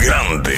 Grande.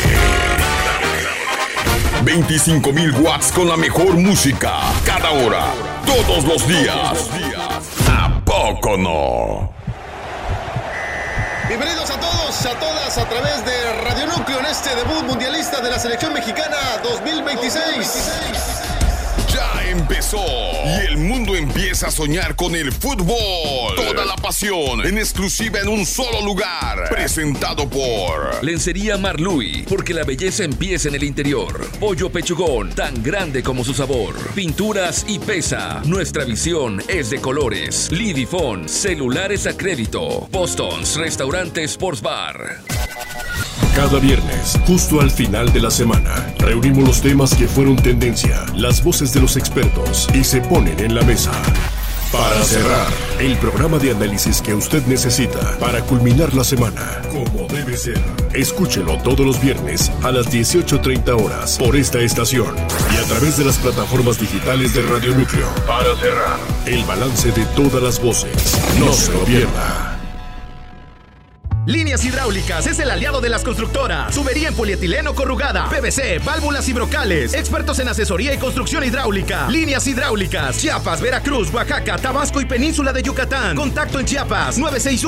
25,000 watts con la mejor música. Cada hora. Todos los días. ¿A poco no? Bienvenidos a todos, a todas, a través de Radio Núcleo en este debut mundialista de la selección mexicana 2026. Ya empezó y el mundo empieza a soñar con el fútbol. Toda la pasión en exclusiva en un solo lugar. Presentado por Lencería Marluy, porque la belleza empieza en el interior. Pollo Pechugón, tan grande como su sabor. Pinturas y Pesa, nuestra visión es de colores. Lidifón, celulares a crédito. Boston's, restaurante Sports Bar. Cada viernes, justo al final de la semana, reunimos los temas que fueron tendencia, las voces de los expertos y se ponen en la mesa. Para cerrar, el programa de análisis que usted necesita para culminar la semana, como debe ser. Escúchelo todos los viernes a las 18:30 horas por esta estación y a través de las plataformas digitales de Radio Núcleo. Para cerrar, el balance de todas las voces. No se lo pierda. Líneas Hidráulicas es el aliado de las constructoras. Tubería en polietileno corrugada, PVC, válvulas y brocales. Expertos en asesoría y construcción hidráulica. Líneas Hidráulicas. Chiapas, Veracruz, Oaxaca, Tabasco y Península de Yucatán. Contacto en Chiapas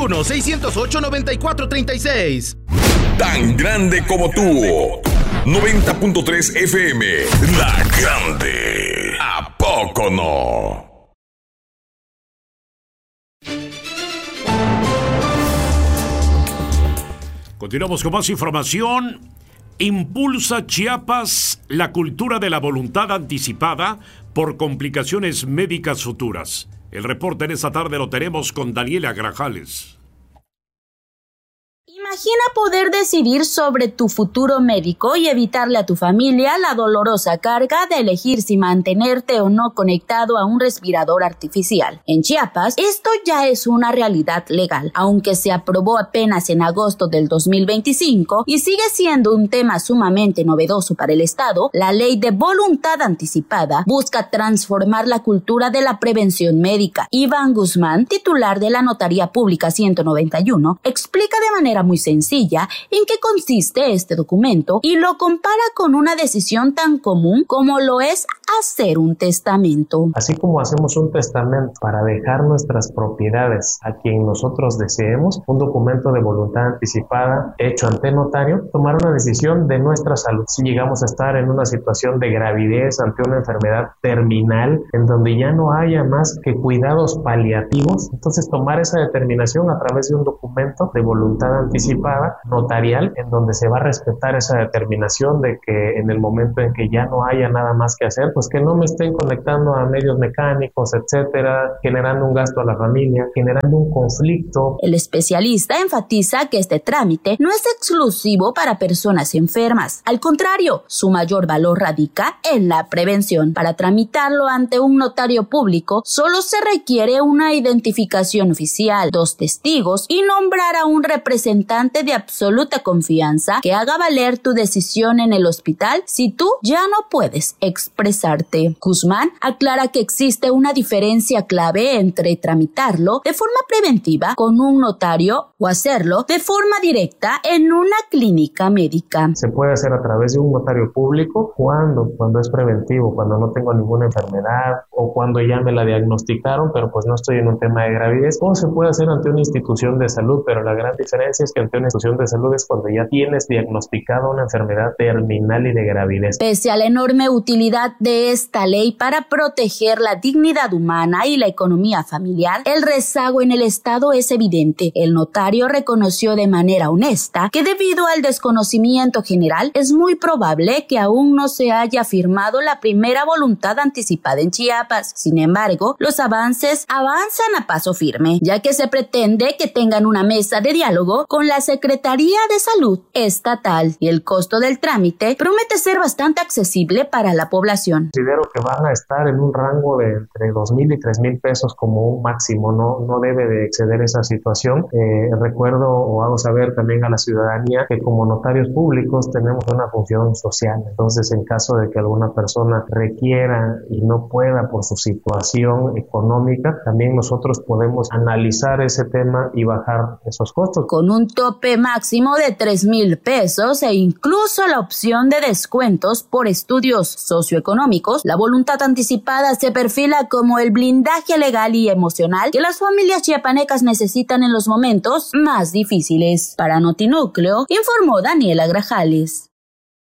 961-608-9436. Tan grande como tú. 90.3 FM. La Grande. ¿A poco no? Continuamos con más información. Impulsa Chiapas la cultura de la voluntad anticipada por complicaciones médicas futuras. El reporte en esta tarde lo tenemos con Daniela Grajales. Imagina poder decidir sobre tu futuro médico y evitarle a tu familia la dolorosa carga de elegir si mantenerte o no conectado a un respirador artificial. En Chiapas, esto ya es una realidad legal, aunque se aprobó apenas en agosto del 2025 y sigue siendo un tema sumamente novedoso para el Estado. La ley de voluntad anticipada busca transformar la cultura de la prevención médica. Iván Guzmán, titular de la Notaría Pública 191, explica de manera muy sencilla en qué consiste este documento y lo compara con una decisión tan común como lo es hacer un testamento. Así como hacemos un testamento para dejar nuestras propiedades a quien nosotros deseemos, un documento de voluntad anticipada hecho ante notario, tomar una decisión de nuestra salud. Si llegamos a estar en una situación de gravidez ante una enfermedad terminal en donde ya no haya más que cuidados paliativos, entonces tomar esa determinación a través de un documento de voluntad anticipada notarial, en donde se va a respetar esa determinación de que en el momento en que ya no haya nada más que hacer, pues que no me estén conectando a medios mecánicos, etcétera, generando un gasto a la familia, generando un conflicto. El especialista enfatiza que este trámite no es exclusivo para personas enfermas. Al contrario, su mayor valor radica en la prevención. Para tramitarlo ante un notario público, solo se requiere una identificación oficial, 2 testigos y nombrar a un representante de absoluta confianza que haga valer tu decisión en el hospital si tú ya no puedes expresarte. Guzmán aclara que existe una diferencia clave entre tramitarlo de forma preventiva con un notario o hacerlo de forma directa en una clínica médica. Se puede hacer a través de un notario público cuando es preventivo, cuando no tengo ninguna enfermedad o cuando ya me la diagnosticaron, pero pues no estoy en un tema de gravidez, o se puede hacer ante una institución de salud, pero la gran diferencia es que ante una institución de salud es cuando ya tienes diagnosticada una enfermedad terminal y de gravidez. Pese a la enorme utilidad de esta ley para proteger la dignidad humana y la economía familiar, el rezago en el Estado es evidente. El notario reconoció de manera honesta que debido al desconocimiento general es muy probable que aún no se haya firmado la primera voluntad anticipada en Chiapas. Sin embargo, los avances avanzan a paso firme, ya que se pretende que tengan una mesa de diálogo con la Secretaría de Salud Estatal y el costo del trámite promete ser bastante accesible para la población. Considero que van a estar en un rango de entre 2,000 y 3,000 pesos como un máximo, no debe de exceder esa situación. Recuerdo o hago saber también a la ciudadanía que como notarios públicos tenemos una función social, entonces en caso de que alguna persona requiera y no pueda por su situación económica, también nosotros podemos analizar ese tema y bajar esos costos. Con un tope tope máximo de 3,000 pesos e incluso la opción de descuentos por estudios socioeconómicos, la voluntad anticipada se perfila como el blindaje legal y emocional que las familias chiapanecas necesitan en los momentos más difíciles. Para Notinúcleo, informó Daniela Grajales.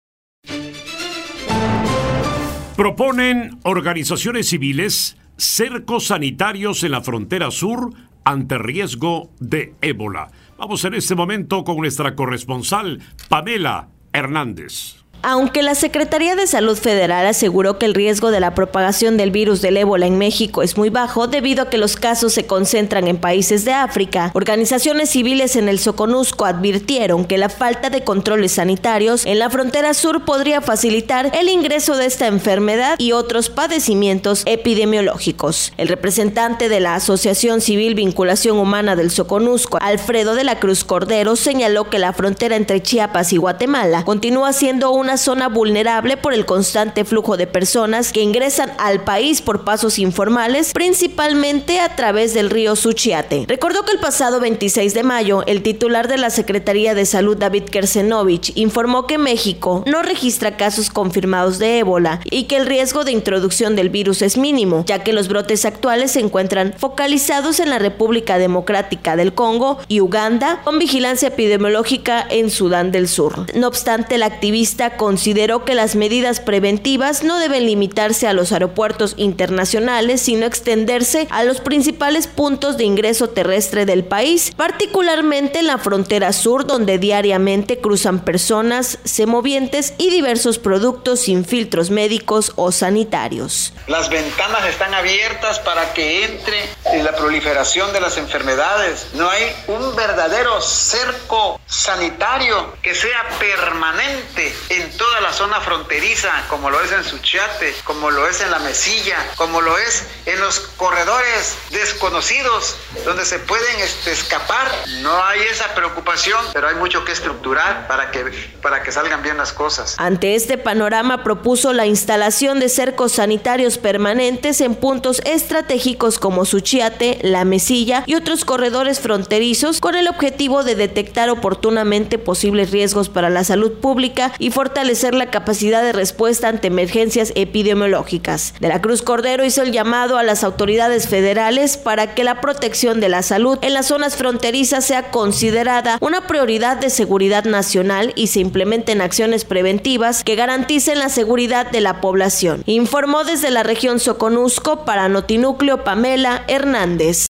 Proponen organizaciones civiles cercos sanitarios en la frontera sur ante riesgo de ébola. Vamos en este momento con nuestra corresponsal Pamela Hernández. Aunque la Secretaría de Salud Federal aseguró que el riesgo de la propagación del virus del ébola en México es muy bajo debido a que los casos se concentran en países de África, organizaciones civiles en el Soconusco advirtieron que la falta de controles sanitarios en la frontera sur podría facilitar el ingreso de esta enfermedad y otros padecimientos epidemiológicos. El representante de la Asociación Civil Vinculación Humana del Soconusco, Alfredo de la Cruz Cordero, señaló que la frontera entre Chiapas y Guatemala continúa siendo una zona vulnerable por el constante flujo de personas que ingresan al país por pasos informales, principalmente a través del río Suchiate. Recordó que el pasado 26 de mayo, el titular de la Secretaría de Salud, David Kersenovich, informó que México no registra casos confirmados de ébola y que el riesgo de introducción del virus es mínimo, ya que los brotes actuales se encuentran focalizados en la República Democrática del Congo y Uganda, con vigilancia epidemiológica en Sudán del Sur. No obstante, el activista consideró que las medidas preventivas no deben limitarse a los aeropuertos internacionales, sino extenderse a los principales puntos de ingreso terrestre del país, particularmente en la frontera sur, donde diariamente cruzan personas, semovientes y diversos productos sin filtros médicos o sanitarios. Las ventanas están abiertas para que entre la proliferación de las enfermedades. No hay un verdadero cerco sanitario que sea permanente en toda la zona fronteriza, como lo es en Suchiate, como lo es en La Mesilla, como lo es en los corredores desconocidos donde se pueden escapar. No hay esa preocupación, pero hay mucho que estructurar para que salgan bien las cosas. Ante este panorama, propuso la instalación de cercos sanitarios permanentes en puntos estratégicos como Suchiate, La Mesilla y otros corredores fronterizos, con el objetivo de detectar oportunamente posibles riesgos para la salud pública y fortalecer la capacidad de respuesta ante emergencias epidemiológicas. De la Cruz Cordero hizo el llamado a las autoridades federales para que la protección de la salud en las zonas fronterizas sea considerada una prioridad de seguridad nacional y se implementen acciones preventivas que garanticen la seguridad de la población. Informó desde la región Soconusco para Notinúcleo Pamela Hernández.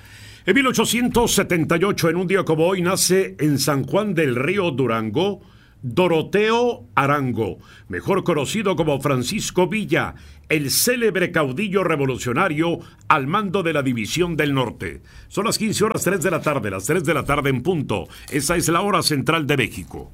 En 1878, en un día como hoy, nace en San Juan del Río, Durango, Doroteo Arango, mejor conocido como Francisco Villa, el célebre caudillo revolucionario al mando de la División del Norte. Son las 15 horas 3 de la tarde, las 3 de la tarde en punto. Esa es la hora central de México.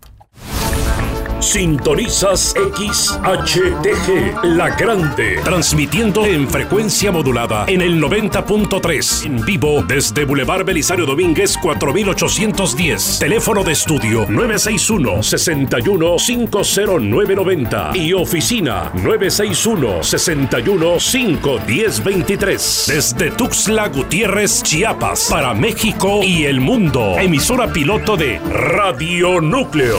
Sintonizas XHTG, La Grande, transmitiendo en frecuencia modulada en el 90.3, en vivo desde Boulevard Belisario Domínguez 4810, teléfono de estudio 961-61-50990 y oficina 961-61-51023, desde Tuxtla Gutiérrez, Chiapas, para México y el mundo, emisora piloto de Radio Núcleo.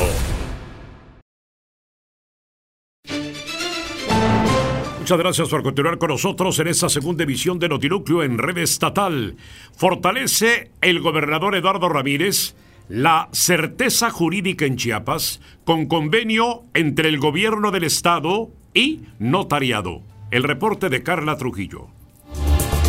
Muchas gracias por continuar con nosotros en esta segunda emisión de Notinúcleo en red estatal. Fortalece el gobernador Eduardo Ramírez la certeza jurídica en Chiapas con convenio entre el gobierno del estado y notariado. El reporte de Carla Trujillo.